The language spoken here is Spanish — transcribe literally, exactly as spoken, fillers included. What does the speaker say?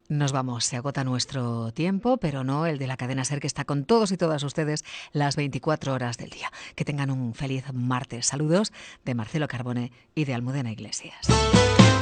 Nos vamos, se agota nuestro tiempo, pero no el de la cadena SER, que está con todos y todas ustedes las veinticuatro horas del día. Que tengan un feliz martes. Saludos de Marcelo Carbone y de Almudena Iglesias.